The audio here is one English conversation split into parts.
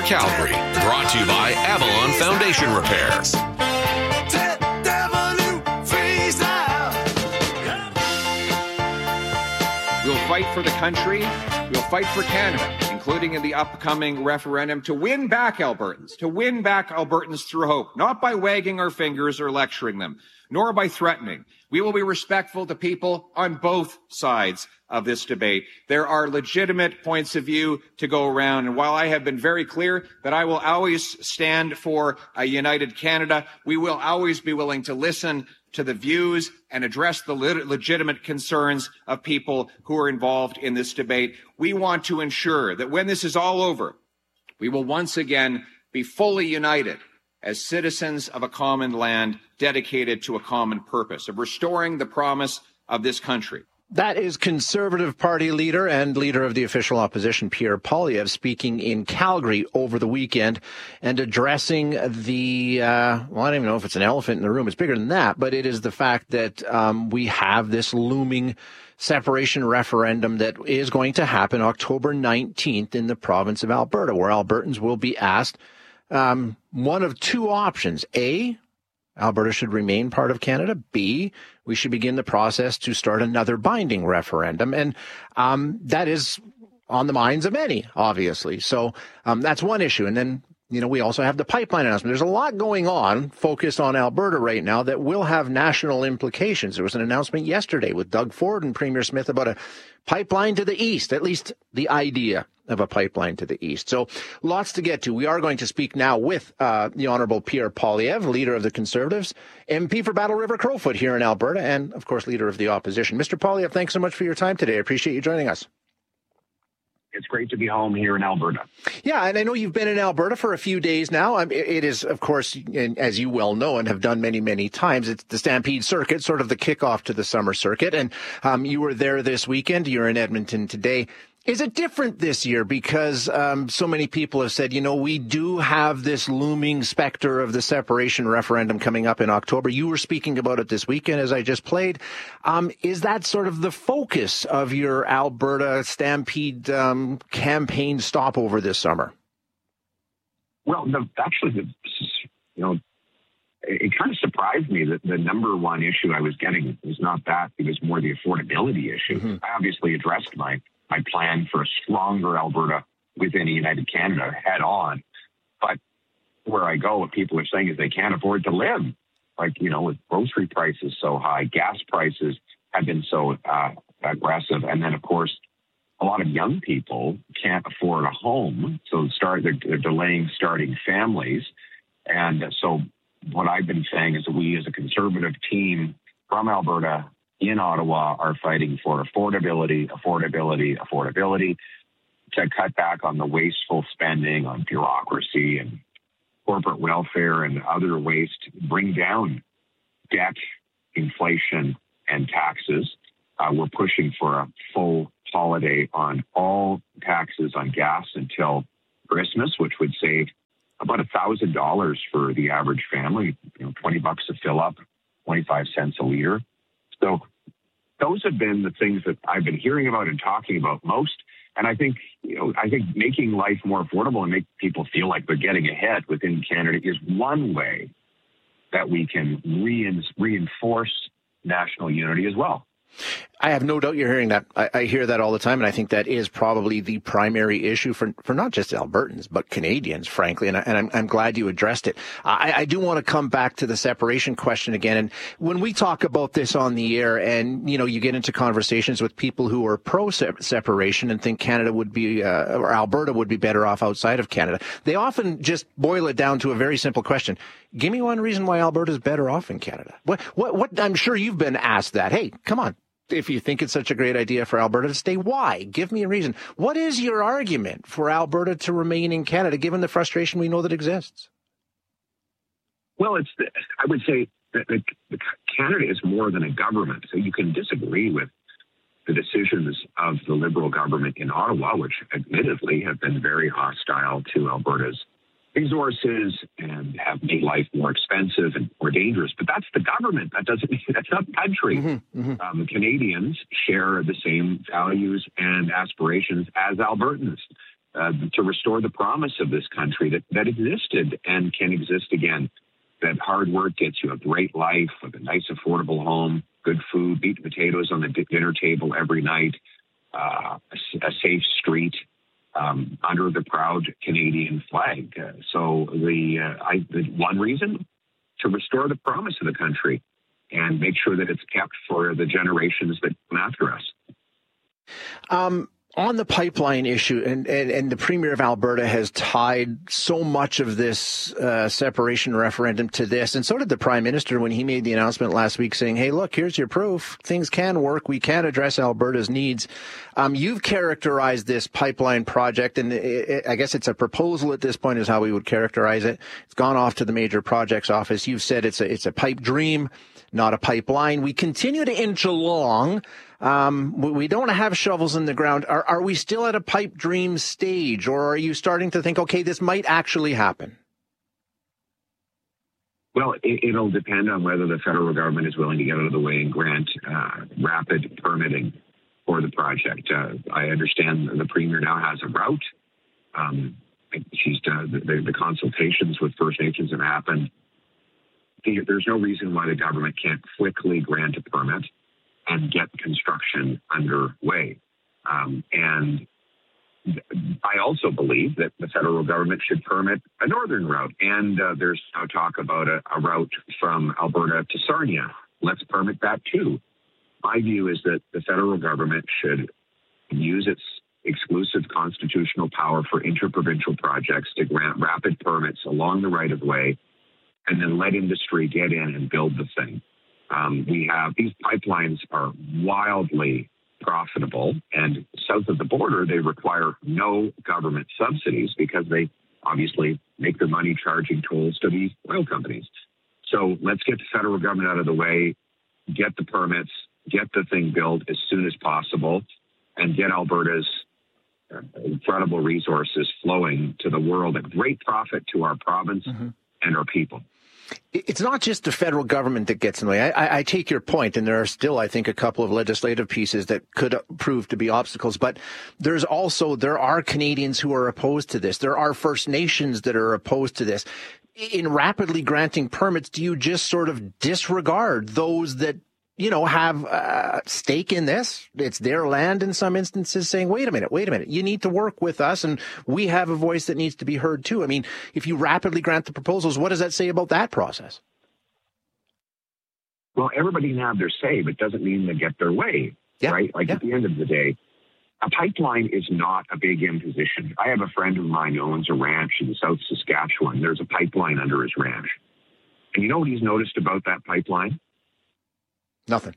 Our Calgary, brought to you by Avalon Foundation Repairs. We'll fight for the country. We'll fight for Canada, including in the upcoming referendum, to win back Albertans through hope, not by wagging our fingers or lecturing them, nor by threatening. We will be respectful to people on both sides of this debate. There are legitimate points of view to go around, and while I have been very clear that I will always stand for a united Canada, we will always be willing to listen to the views and address the legitimate concerns of people who are involved in this debate. We want to ensure that when this is all over, we will once again be fully united as citizens of a common land dedicated to a common purpose of restoring the promise of this country. That is Conservative Party leader and leader of the official opposition, Pierre Poilievre, speaking in Calgary over the weekend and addressing the, well, I don't even know if it's an elephant in the room. It's bigger than that, but it is the fact that we have this looming separation referendum that is going to happen October 19th in the province of Alberta, where Albertans will be asked one of two options. A, Alberta should remain part of Canada. B, we should begin the process to start another binding referendum. And that is on the minds of many, obviously. So that's one issue. And then, we also have the pipeline announcement. There's a lot going on focused on Alberta right now that will have national implications. There was an announcement yesterday with Doug Ford and Premier Smith about a pipeline to the east, at least the idea of a pipeline to the east. So lots to get to. We are going to speak now with the Honourable Pierre Poilievre, leader of the Conservatives, MP for Battle River Crowfoot here in Alberta, and, of course, leader of the opposition. Mr. Poilievre, thanks so much for your time today. I appreciate you joining us. It's great to be home here in Alberta. Yeah, and I know you've been in Alberta for a few days now. It is, of course, as you well know and have done many, many times, it's the Stampede Circuit, sort of the kickoff to the summer circuit. And you were there this weekend. You're in Edmonton today. Is it different this year because so many people have said, we do have this looming specter of the separation referendum coming up in October? You were speaking about it this weekend, as I just played. Is that sort of the focus of your Alberta Stampede campaign stopover this summer? Well, it kind of surprised me that the number one issue I was getting was not that. It was more the affordability issue. Mm-hmm. I obviously addressed my plan for a stronger Alberta within a united Canada head on. But where I go, what people are saying is they can't afford to live. With grocery prices so high, gas prices have been so aggressive. And then, of course, a lot of young people can't afford a home. So they're delaying starting families. And so what I've been saying is that we as a Conservative team from Alberta in Ottawa are fighting for affordability, to cut back on the wasteful spending on bureaucracy and corporate welfare and other waste, bring down debt, inflation, and taxes. We're pushing for a full holiday on all taxes on gas until Christmas, which would save about $1,000 for the average family, $20 to fill up, 25 cents a liter. So those have been the things that I've been hearing about and talking about most. And I think making life more affordable and make people feel like they're getting ahead within Canada is one way that we can reinforce national unity as well. I have no doubt you're hearing that. I hear that all the time, and I think that is probably the primary issue for not just Albertans, but Canadians, frankly, and I'm glad you addressed it. I do want to come back to the separation question again, and when we talk about this on the air and, you get into conversations with people who are pro-separation and think Canada would be, or Alberta would be better off outside of Canada, they often just boil it down to a very simple question. Give me one reason why Alberta is better off in Canada. What I'm sure you've been asked that. Hey, come on. If you think it's such a great idea for Alberta to stay, why? Give me a reason. What is your argument for Alberta to remain in Canada, given the frustration we know that exists? Well, I would say that Canada is more than a government. So you can disagree with the decisions of the Liberal government in Ottawa, which admittedly have been very hostile to Alberta's resources and have made life more expensive and more dangerous. But that's the government. That's not the country. Mm-hmm. Canadians share the same values and aspirations as Albertans. to restore the promise of this country that existed and can exist again. That hard work gets you a great life with a nice, affordable home, good food, beet potatoes on the dinner table every night, a safe street under the proud Canadian flag. So the one reason to restore the promise of the country and make sure that it's kept for the generations that come after us. On the pipeline issue, and the Premier of Alberta has tied so much of this separation referendum to this, and so did the Prime Minister when he made the announcement last week saying, hey, look, here's your proof. Things can work. We can address Alberta's needs. You've characterized this pipeline project, and I guess it's a proposal at this point is how we would characterize it. It's gone off to the Major Projects Office. You've said it's a pipe dream, not a pipeline. We continue to inch along. We don't have shovels in the ground. Are we still at a pipe dream stage, or are you starting to think, okay, this might actually happen? Well, it'll depend on whether the federal government is willing to get out of the way and grant rapid permitting for the project. I understand the Premier now has a route. She's done the consultations with First Nations have happened. There's no reason why the government can't quickly grant a permit and get construction underway. And I also believe that the federal government should permit a northern route. And there's now talk about a route from Alberta to Sarnia. Let's permit that too. My view is that the federal government should use its exclusive constitutional power for interprovincial projects to grant rapid permits along the right-of-way and then let industry get in and build the thing. We have these pipelines are wildly profitable, and south of the border, they require no government subsidies because they obviously make their money charging tolls to the oil companies. So let's get the federal government out of the way, get the permits, get the thing built as soon as possible, and get Alberta's incredible resources flowing to the world at great profit to our province and our people. It's not just the federal government that gets in the way. I take your point, and there are still, I think, a couple of legislative pieces that could prove to be obstacles. But there are Canadians who are opposed to this. There are First Nations that are opposed to this. In rapidly granting permits, do you just sort of disregard those that, have a stake in this? It's their land in some instances, saying, wait a minute, you need to work with us, and we have a voice that needs to be heard too. I mean, if you rapidly grant the proposals, what does that say about that process? Well, everybody can have their say, but doesn't mean they get their way, right? At the end of the day, a pipeline is not a big imposition. I have a friend of mine who owns a ranch in South Saskatchewan. There's a pipeline under his ranch. And you know what he's noticed about that pipeline? Nothing.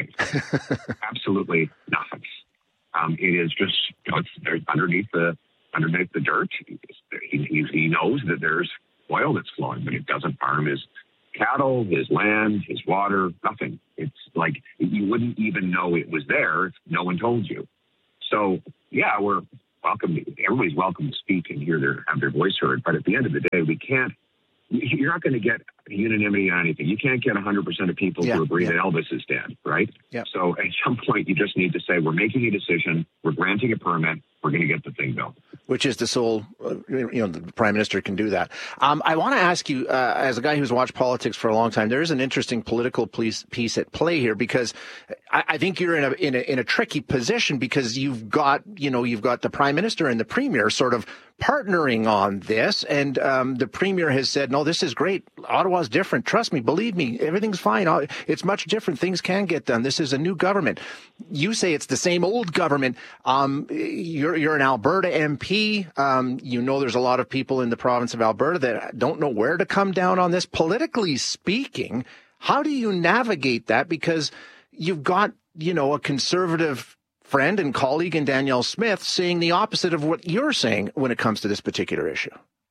Absolutely nothing. It is just, it's underneath the dirt. He knows that there's oil that's flowing, but it doesn't harm his cattle, his land, his water, nothing. It's like you wouldn't even know it was there if no one told you. So, yeah, we're welcome. Everybody's welcome to speak and have their voice heard. But at the end of the day, you're not going to get unanimity on anything. You can't get 100% of people to agree that Elvis is dead, right? Yeah. So at some point, you just need to say, we're making a decision, we're granting a permit, we're going to get the thing built. Which is the sole, the Prime Minister can do that. I want to ask you, as a guy who's watched politics for a long time, there is an interesting political piece at play here, because I think you're in a tricky position, because you've got the Prime Minister and the Premier sort of partnering on this, and the Premier has said, no, this is great. Ottawa's different. Trust me, believe me, everything's fine. It's much different. Things can get done. This is a new government. You say it's the same old government. You're an Alberta MP. There's a lot of people in the province of Alberta that don't know where to come down on this. Politically speaking, how do you navigate that? Because you've got, a conservative friend and colleague in Danielle Smith saying the opposite of what you're saying when it comes to this particular issue.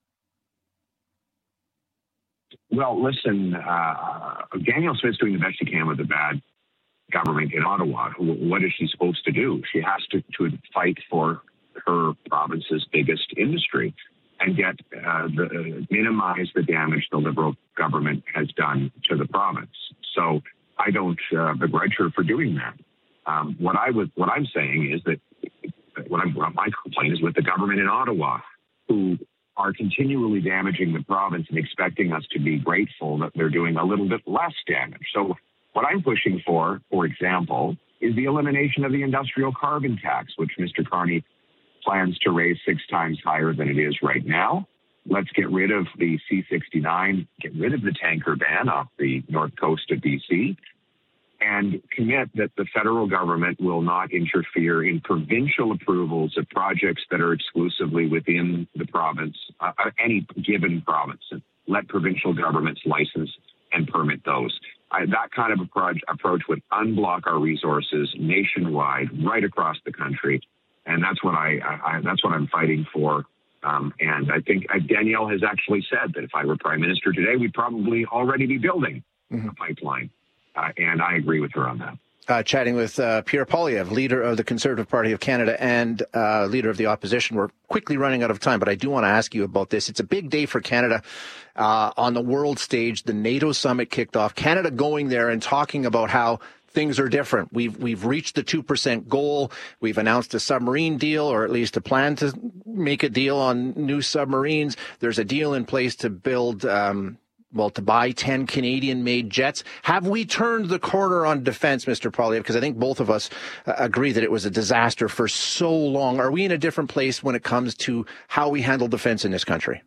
Well, listen, Danielle Smith's doing the best she can with the bad government in Ottawa. What is she supposed to do? She has to fight for her province's biggest industry and minimize the damage the Liberal government has done to the province. So I don't begrudge her for doing that. What I'm saying is that my complaint is with the government in Ottawa, who are continually damaging the province and expecting us to be grateful that they're doing a little bit less damage. So what I'm pushing for example, is the elimination of the industrial carbon tax, which Mr. Carney plans to raise 6 times higher than it is right now. Let's get rid of the C-69, get rid of the tanker ban off the north coast of BC, and commit that the federal government will not interfere in provincial approvals of projects that are exclusively within the province, any given province, and let provincial governments license and permit those. That kind of approach would unblock our resources nationwide, right across the country, and that's what that's what I'm fighting for. And I think Danielle has actually said that if I were Prime Minister today, we'd probably already be building a pipeline. And I agree with her on that. Chatting with Pierre Poilievre, leader of the Conservative Party of Canada and leader of the opposition. We're quickly running out of time, but I do want to ask you about this. It's a big day for Canada on the world stage. The NATO summit kicked off. Canada going there and talking about how things are different. We've reached the 2% goal. We've announced a submarine deal, or at least a plan to make a deal on new submarines. There's a deal in place to build to buy 10 Canadian-made jets. Have we turned the corner on defense, Mr. Poilievre? Because I think both of us agree that it was a disaster for so long. Are we in a different place when it comes to how we handle defense in this country?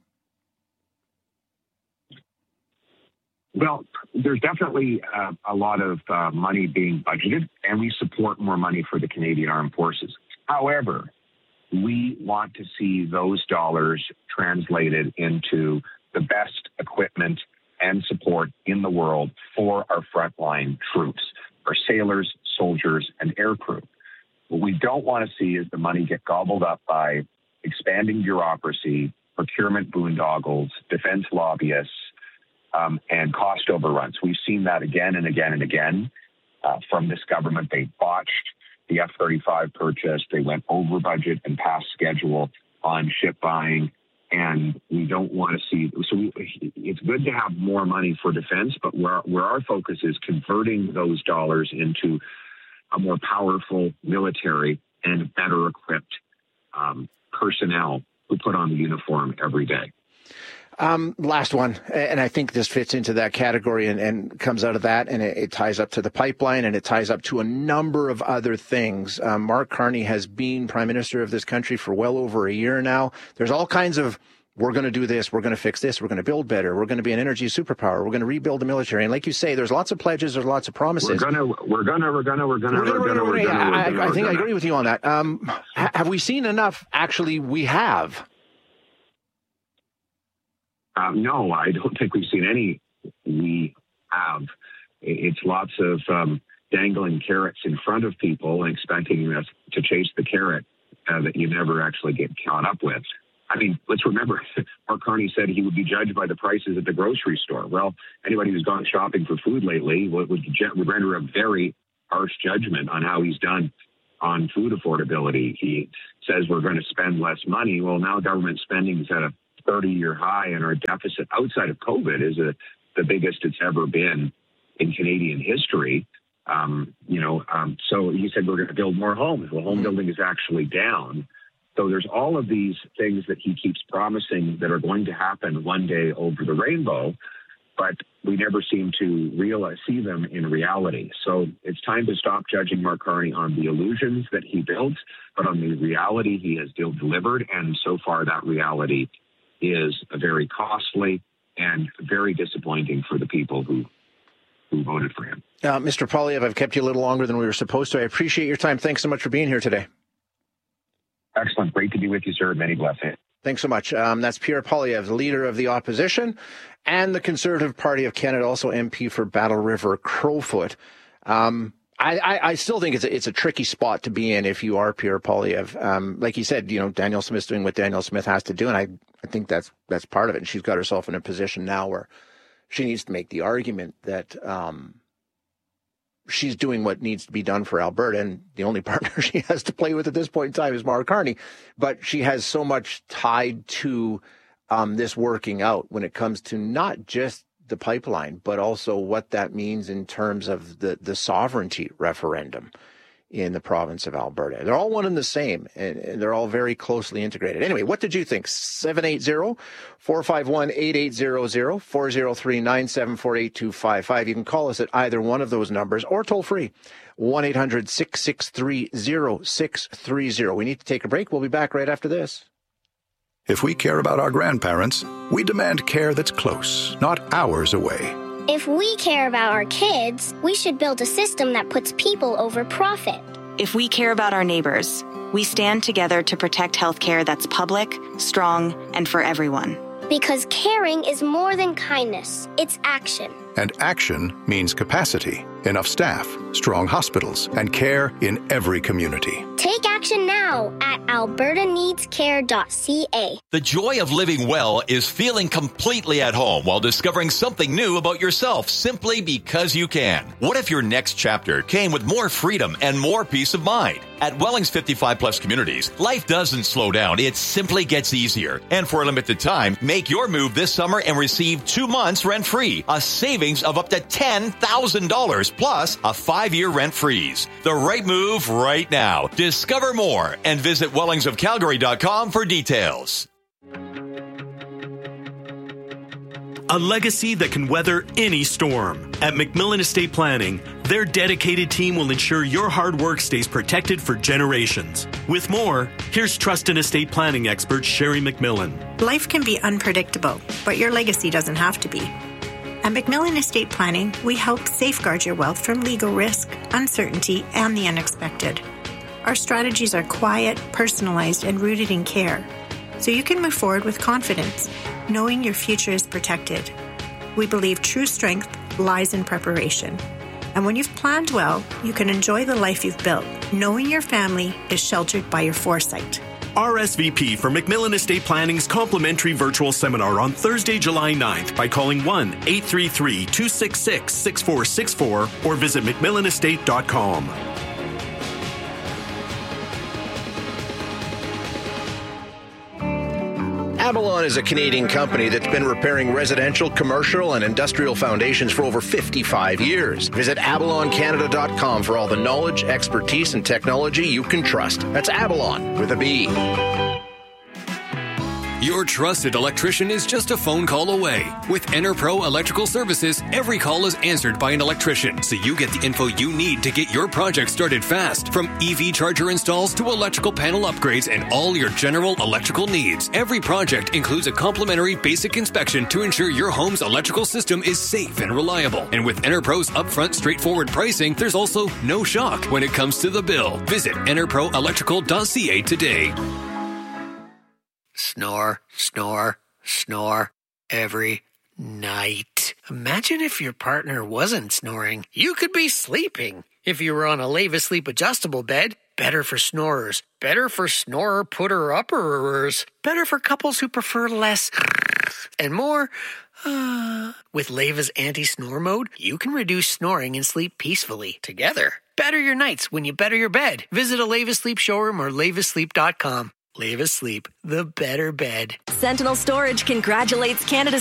Well, there's definitely a lot of money being budgeted, and we support more money for the Canadian Armed Forces. However, we want to see those dollars translated into the best equipment and support in the world for our frontline troops, our sailors, soldiers, and aircrew. What we don't want to see is the money get gobbled up by expanding bureaucracy, procurement boondoggles, defense lobbyists, and cost overruns. We've seen that again and again and again from this government. They botched the F-35 purchase. They went over budget and past schedule on ship buying. And we don't want to see, it's good to have more money for defense, but where our focus is converting those dollars into a more powerful military and better equipped personnel who put on the uniform every day. Last one, and I think this fits into that category and comes out of that, and it ties up to the pipeline, and it ties up to a number of other things. Mark Carney has been Prime Minister of this country for well over a year now. There's all kinds of, we're going to do this, we're going to fix this, we're going to build better, we're going to be an energy superpower, we're going to rebuild the military. And like you say, there's lots of pledges, there's lots of promises. We're gonna. I think I agree with you on that. Have we seen enough? Actually, we have. No, I don't think we've seen any. We have. It's lots of dangling carrots in front of people and expecting us to chase the carrot that you never actually get caught up with. I mean, let's remember, Mark Carney said he would be judged by the prices at the grocery store. Well, anybody who's gone shopping for food lately would render a very harsh judgment on how he's done on food affordability. He says we're going to spend less money. Well, now government spending is at a 30-year high, and our deficit outside of COVID is the biggest it's ever been in Canadian history. So he said we're going to build more homes. Well, home building is actually down. So there's all of these things that he keeps promising that are going to happen one day over the rainbow, but we never seem to see them in reality. So it's time to stop judging Mark Carney on the illusions that he built, but on the reality he has delivered. And so far, that reality is very costly and very disappointing for the people who voted for him. Mr. Poilievre, I've kept you a little longer than we were supposed to. I appreciate your time. Thanks so much for being here today. Excellent. Great to be with you, sir. Many blessings. Thanks so much. That's Pierre Poilievre, the leader of the opposition and the Conservative Party of Canada, also MP for Battle River Crowfoot. I still think it's a tricky spot to be in if you are Pierre Poilievre. Like you said, Danielle Smith's doing what Danielle Smith has to do, and I think that's part of it. And she's got herself in a position now where she needs to make the argument that she's doing what needs to be done for Alberta, and the only partner she has to play with at this point in time is Mark Carney. But she has so much tied to this working out when it comes to not just the pipeline, but also what that means in terms of the sovereignty referendum. in the province of Alberta. They're all one and the same, and they're all very closely integrated. Anyway, what did you think? 780-451-8800, 403-974-8255. You can call us at either one of those numbers or toll free, 1-800-663-0630. We need to take a break. We'll be back right after this. If we care about our grandparents, we demand care that's close, not hours away. If we care about our kids, we should build a system that puts people over profit. If we care about our neighbors, we stand together to protect healthcare that's public, strong, and for everyone. Because caring is more than kindness, it's action. And action means capacity, enough staff, strong hospitals, and care in every community. Take action now at albertaneedscare.ca. The joy of living well is feeling completely at home while discovering something new about yourself simply because you can. What if your next chapter came with more freedom and more peace of mind? At Welling's 55 Plus Communities, life doesn't slow down. It simply gets easier. And for a limited time, make your move this summer and receive 2 months rent-free, a savings of up to $10,000 plus a 5-year rent freeze. The right move right now. Discover more and visit wellingsofcalgary.com for details. A legacy that can weather any storm. At McMillan Estate Planning, their dedicated team will ensure your hard work stays protected for generations. With more, here's trust and estate planning expert Sherry McMillan. Life can be unpredictable, but your legacy doesn't have to be. At McMillan Estate Planning, we help safeguard your wealth from legal risk, uncertainty, and the unexpected. Our strategies are quiet, personalized, and rooted in care, so you can move forward with confidence, knowing your future is protected. We believe true strength lies in preparation. And when you've planned well, you can enjoy the life you've built, knowing your family is sheltered by your foresight. RSVP for McMillan Estate Planning's complimentary virtual seminar on Thursday, July 9th by calling 1-833-266-6464 or visit McMillanestate.com. Avalon is a Canadian company that's been repairing residential, commercial, and industrial foundations for over 55 years. Visit avaloncanada.com for all the knowledge, expertise, and technology you can trust. That's Avalon with a B. Your trusted electrician is just a phone call away. With EnerPro Electrical Services, every call is answered by an electrician, so you get the info you need to get your project started fast. From EV charger installs to electrical panel upgrades and all your general electrical needs. Every project includes a complimentary basic inspection to ensure your home's electrical system is safe and reliable. And with EnerPro's upfront, straightforward pricing, there's also no shock when it comes to the bill. Visit enerproelectrical.ca today. Snore, snore, snore every night. Imagine if your partner wasn't snoring. You could be sleeping. If you were on a Leva Sleep adjustable bed, better for snorers. Better for snorer putter-upperers. Better for couples who prefer less and more. With Leva's anti-snore mode, you can reduce snoring and sleep peacefully together. Better your nights when you better your bed. Visit a Leva Sleep showroom or levasleep.com. Leva Sleep, the better bed. Sentinel Storage congratulates Canada's